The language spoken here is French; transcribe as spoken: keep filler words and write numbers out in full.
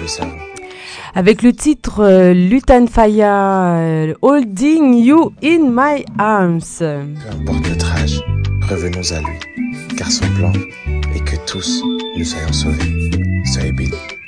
le savons. Avec le titre euh, Lutan Fyah, euh, Holding You in My Arms. Peu importe notre âge, revenons à lui, car son plan est que tous nous soyons sauvés. Soyez bénis.